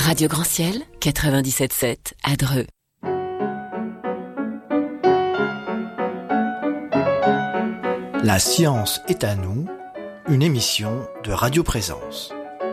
Radio Grand Ciel, 97.7 à Dreux. La science est à nous, une émission de Radio Présence.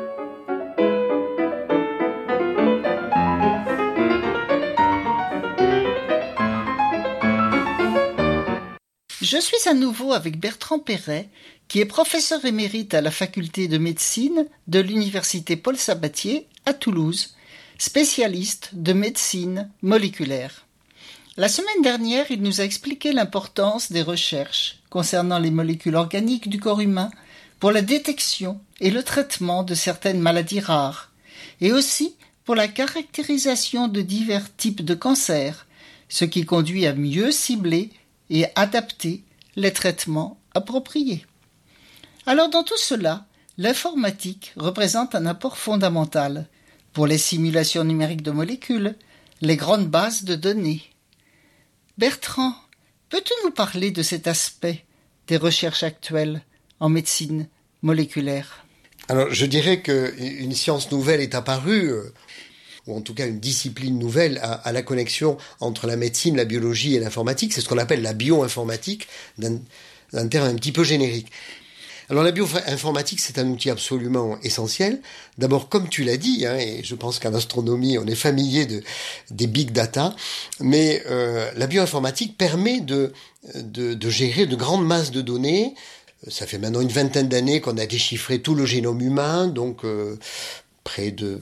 Je suis à nouveau avec Bertrand Perret, qui est professeur émérite à la faculté de médecine de l'université Paul Sabatier à Toulouse, spécialiste de médecine moléculaire. La semaine dernière, il nous a expliqué l'importance des recherches concernant les molécules organiques du corps humain pour la détection et le traitement de certaines maladies rares, et aussi pour la caractérisation de divers types de cancers, ce qui conduit à mieux cibler et adapter les traitements appropriés. Alors dans tout cela, l'informatique représente un apport fondamental pour les simulations numériques de molécules, les grandes bases de données. Bertrand, peux-tu nous parler de cet aspect des recherches actuelles en médecine moléculaire ? Alors je dirais qu'une science nouvelle est apparue, ou en tout cas une discipline nouvelle à la connexion entre la médecine, la biologie et l'informatique. C'est ce qu'on appelle la bioinformatique, d'un terme un petit peu générique. Alors la bioinformatique, c'est un outil absolument essentiel. D'abord, comme tu l'as dit, et je pense qu'en astronomie, on est familier des big data, mais la bioinformatique permet de gérer de grandes masses de données. Ça fait maintenant une vingtaine d'années qu'on a déchiffré tout le génome humain, donc près de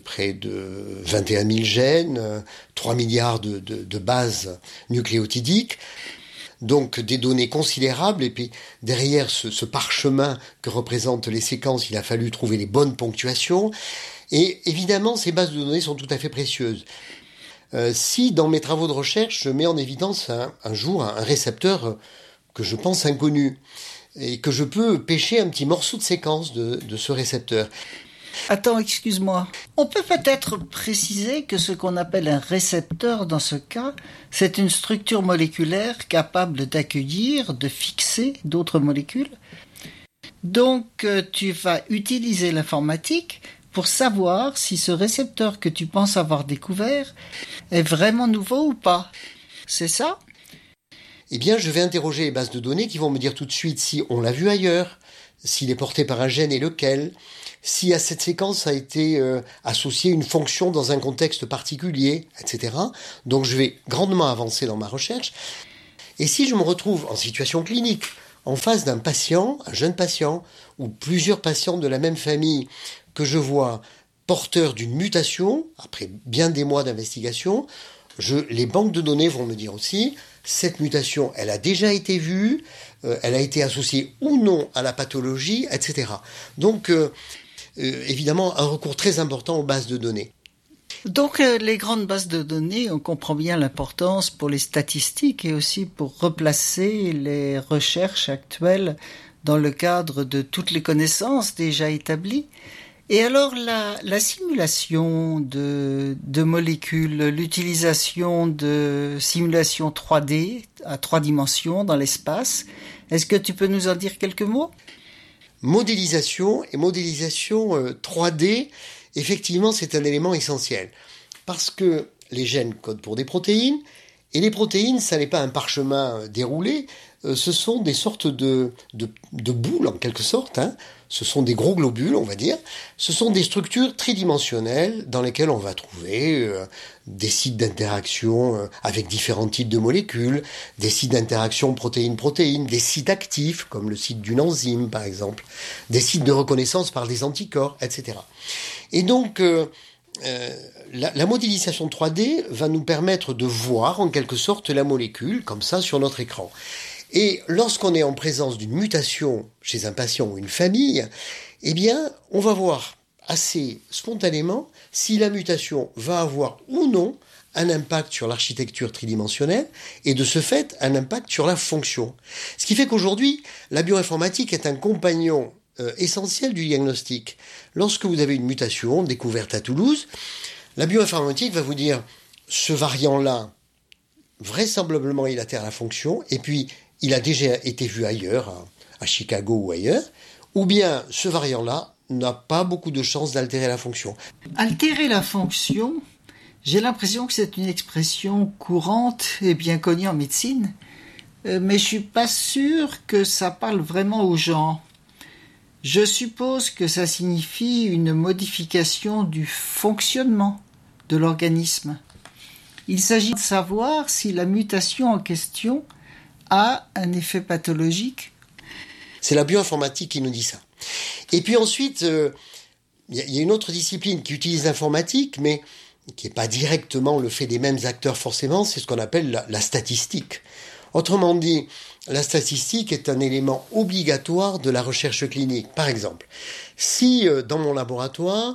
21 000 gènes, 3 milliards de bases nucléotidiques. Donc des données considérables, et puis derrière ce parchemin que représentent les séquences, il a fallu trouver les bonnes ponctuations, et évidemment ces bases de données sont tout à fait précieuses. Si dans mes travaux de recherche, je mets en évidence un jour un récepteur que je pense inconnu, et que je peux pêcher un petit morceau de séquence de ce récepteur. Attends, excuse-moi. On peut peut-être préciser que ce qu'on appelle un récepteur dans ce cas, c'est une structure moléculaire capable d'accueillir, de fixer d'autres molécules. Donc, tu vas utiliser l'informatique pour savoir si ce récepteur que tu penses avoir découvert est vraiment nouveau ou pas. C'est ça ? Eh bien, je vais interroger les bases de données qui vont me dire tout de suite si on l'a vu ailleurs, s'il est porté par un gène et lequel, si à cette séquence a été associée une fonction dans un contexte particulier, etc. Donc je vais grandement avancer dans ma recherche. Et si je me retrouve en situation clinique, en face d'un patient, un jeune patient, ou plusieurs patients de la même famille que je vois porteurs d'une mutation, après bien des mois d'investigation, les banques de données vont me dire aussi, cette mutation, elle a déjà été vue, elle a été associée ou non à la pathologie, etc. Donc, évidemment, un recours très important aux bases de données. Donc, les grandes bases de données, on comprend bien l'importance pour les statistiques et aussi pour replacer les recherches actuelles dans le cadre de toutes les connaissances déjà établies. Et alors, la simulation de molécules, l'utilisation de simulations 3D à 3 dimensions dans l'espace, est-ce que tu peux nous en dire quelques mots ? Modélisation et modélisation 3D, effectivement, c'est un élément essentiel. Parce que les gènes codent pour des protéines, et les protéines, ça n'est pas un parchemin déroulé, ce sont des sortes de boules, en quelque sorte. Ce sont des gros globules, on va dire. Ce sont des structures tridimensionnelles dans lesquelles on va trouver des sites d'interaction avec différents types de molécules, des sites d'interaction protéine-protéine, des sites actifs, comme le site d'une enzyme, par exemple, des sites de reconnaissance par des anticorps, etc. Et donc, la modélisation 3D va nous permettre de voir, en quelque sorte, la molécule, comme ça, sur notre écran. Et lorsqu'on est en présence d'une mutation chez un patient ou une famille, eh bien, on va voir assez spontanément si la mutation va avoir ou non un impact sur l'architecture tridimensionnelle et de ce fait, un impact sur la fonction. Ce qui fait qu'aujourd'hui, la bioinformatique est un compagnon essentiel du diagnostic. Lorsque vous avez une mutation découverte à Toulouse, la bioinformatique va vous dire ce variant-là, vraisemblablement il altère la fonction, et puis il a déjà été vu ailleurs, à Chicago ou ailleurs, ou bien ce variant-là, n'a pas beaucoup de chances d'altérer la fonction. Altérer la fonction, j'ai l'impression que c'est une expression courante et bien connue en médecine, mais je suis pas sûr que ça parle vraiment aux gens. Je suppose que ça signifie une modification du fonctionnement de l'organisme. Il s'agit de savoir si la mutation en question a un effet pathologique. C'est la bioinformatique qui nous dit ça. Et puis ensuite, il y a une autre discipline qui utilise l'informatique, mais qui n'est pas directement le fait des mêmes acteurs forcément, c'est ce qu'on appelle la statistique. Autrement dit, la statistique est un élément obligatoire de la recherche clinique. Par exemple, si dans mon laboratoire,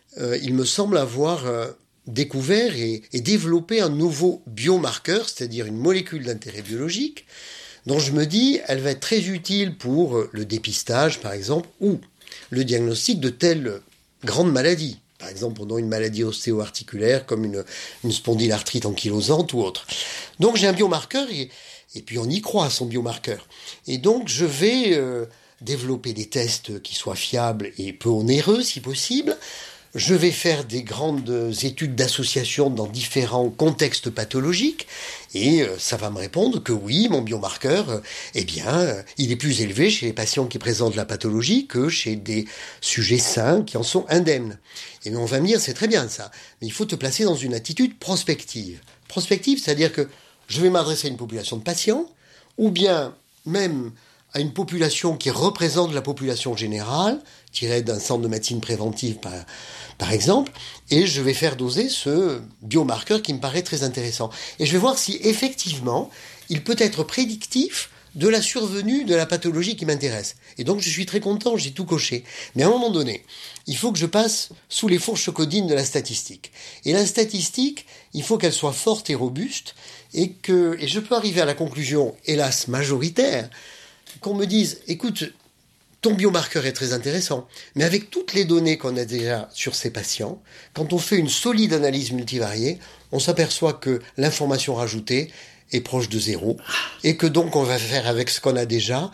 il me semble avoir découvert et développé un nouveau biomarqueur, c'est-à-dire une molécule d'intérêt biologique, dont je me dis, elle va être très utile pour le dépistage, par exemple, ou le diagnostic de telle grande maladie. Par exemple, pendant une maladie ostéo-articulaire, comme une spondylarthrite ankylosante ou autre. Donc j'ai un biomarqueur, et puis on y croit à son biomarqueur. Et donc je vais développer des tests qui soient fiables et peu onéreux, si possible. Je vais faire des grandes études d'association dans différents contextes pathologiques et ça va me répondre que oui, mon biomarqueur, il est plus élevé chez les patients qui présentent la pathologie que chez des sujets sains qui en sont indemnes. Et on va me dire, c'est très bien ça, mais il faut te placer dans une attitude prospective. Prospective, c'est-à-dire que je vais m'adresser à une population de patients ou bien même à une population qui représente la population générale, tirée d'un centre de médecine préventive par exemple, et je vais faire doser ce biomarqueur qui me paraît très intéressant. Et je vais voir si effectivement il peut être prédictif de la survenue de la pathologie qui m'intéresse. Et donc je suis très content, j'ai tout coché. Mais à un moment donné, il faut que je passe sous les fourches codines de la statistique. Et la statistique, il faut qu'elle soit forte et robuste, et je peux arriver à la conclusion, hélas majoritaire, qu'on me dise, écoute, ton biomarqueur est très intéressant, mais avec toutes les données qu'on a déjà sur ces patients, quand on fait une solide analyse multivariée, on s'aperçoit que l'information rajoutée est proche de zéro, et que donc on va faire avec ce qu'on a déjà,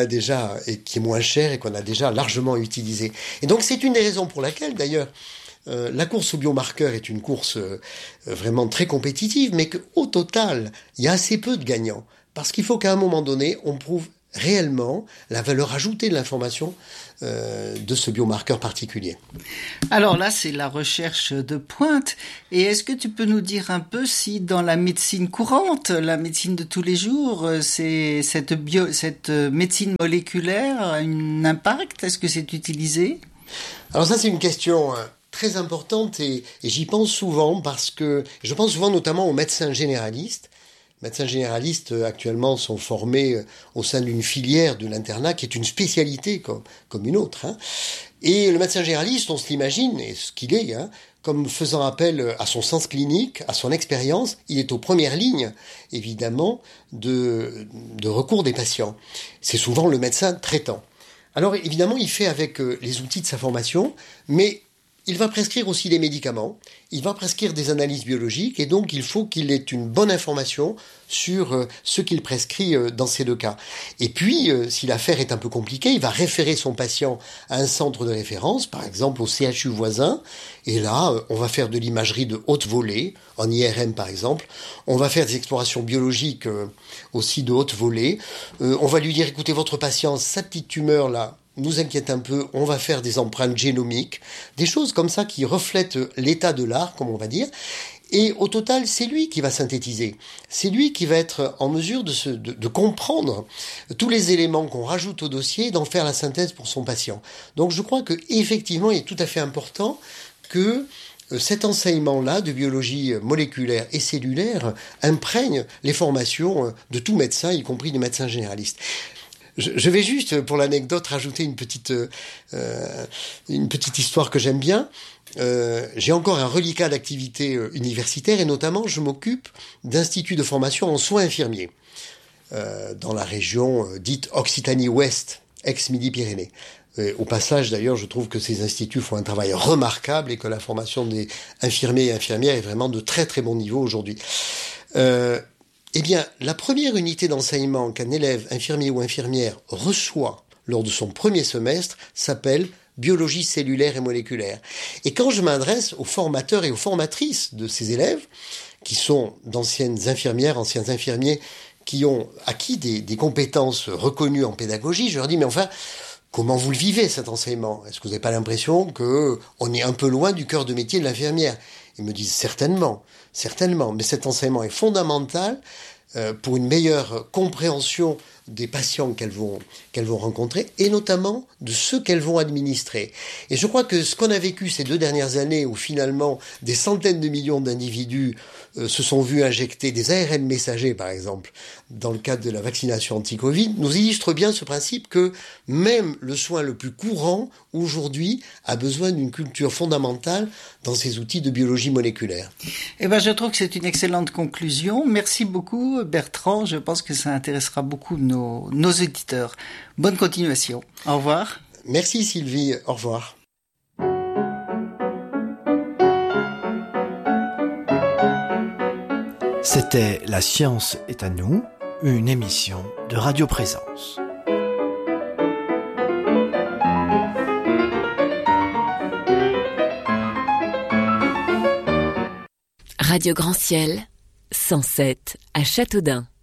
et qui est moins cher et qu'on a déjà largement utilisé. Et donc c'est une des raisons pour laquelle, d'ailleurs, la course au biomarqueur est une course vraiment très compétitive, mais qu'au total, il y a assez peu de gagnants, parce qu'il faut qu'à un moment donné, on prouve réellement la valeur ajoutée de l'information de ce biomarqueur particulier. Alors là, c'est la recherche de pointe. Et est-ce que tu peux nous dire un peu si dans la médecine courante, la médecine de tous les jours, cette médecine moléculaire a un impact? Est-ce que c'est utilisé? Alors ça, c'est une question très importante et j'y pense souvent parce que je pense souvent notamment aux médecins généralistes. Les médecins généralistes actuellement sont formés au sein d'une filière de l'internat qui est une spécialité comme une autre. Et le médecin généraliste, on se l'imagine, et ce qu'il est, comme faisant appel à son sens clinique, à son expérience, il est aux premières lignes, évidemment, de recours des patients. C'est souvent le médecin traitant. Alors évidemment, il fait avec les outils de sa formation, mais il va prescrire aussi des médicaments, il va prescrire des analyses biologiques et donc il faut qu'il ait une bonne information sur ce qu'il prescrit dans ces deux cas. Et puis, si l'affaire est un peu compliquée, il va référer son patient à un centre de référence, par exemple au CHU voisin, et là, on va faire de l'imagerie de haute volée, en IRM par exemple, on va faire des explorations biologiques aussi de haute volée, on va lui dire, écoutez, votre patient, sa petite tumeur là, nous inquiète un peu, on va faire des empreintes génomiques, des choses comme ça qui reflètent l'état de l'art, comme on va dire, et au total, c'est lui qui va synthétiser, c'est lui qui va être en mesure de comprendre tous les éléments qu'on rajoute au dossier et d'en faire la synthèse pour son patient. Donc je crois que effectivement, il est tout à fait important que cet enseignement-là de biologie moléculaire et cellulaire imprègne les formations de tout médecin, y compris des médecins généralistes. Je vais juste, pour l'anecdote, rajouter une petite histoire que j'aime bien. J'ai encore un reliquat d'activité universitaire et notamment, je m'occupe d'instituts de formation en soins infirmiers dans la région dite Occitanie-Ouest, ex-Midi-Pyrénées. Au passage, d'ailleurs, je trouve que ces instituts font un travail remarquable et que la formation des infirmiers et infirmières est vraiment de très très bon niveau aujourd'hui. Eh bien, la première unité d'enseignement qu'un élève infirmier ou infirmière reçoit lors de son premier semestre s'appelle biologie cellulaire et moléculaire. Et quand je m'adresse aux formateurs et aux formatrices de ces élèves, qui sont d'anciennes infirmières, anciens infirmiers, qui ont acquis des compétences reconnues en pédagogie, je leur dis, mais enfin, comment vous le vivez cet enseignement? Est-ce que vous n'avez pas l'impression qu'on est un peu loin du cœur de métier de l'infirmière? Ils me disent certainement, mais cet enseignement est fondamental pour une meilleure compréhension des patients qu'elles vont rencontrer et notamment de ceux qu'elles vont administrer. Et je crois que ce qu'on a vécu ces 2 dernières années où finalement des centaines de millions d'individus se sont vus injecter des ARN messagers par exemple dans le cadre de la vaccination anti-Covid nous illustre bien ce principe que même le soin le plus courant aujourd'hui a besoin d'une culture fondamentale dans ces outils de biologie moléculaire. Eh ben, je trouve que c'est une excellente conclusion. Merci beaucoup Bertrand, je pense que ça intéressera beaucoup nos auditeurs. Bonne continuation. Au revoir. Merci Sylvie, au revoir. C'était La science est à nous, une émission de Radio Présence. Radio Grand Ciel, 107 à Châteaudun.